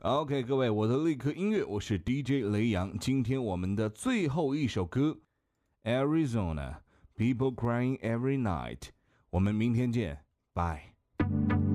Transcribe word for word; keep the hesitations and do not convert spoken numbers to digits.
OK， 各位，我的立刻音乐，我是 D J 雷阳。今天我们的最后一首歌 ，Arizona People Crying Every Night。我们明天见，拜。